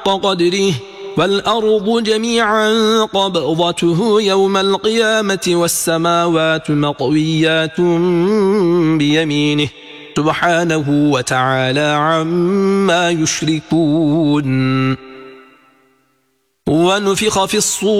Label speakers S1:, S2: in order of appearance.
S1: قدره والأرض جميعا قبضته يوم القيامة والسماوات مطويات بيمينه سبحانه وتعالى عما يشركون ونفخ في الصور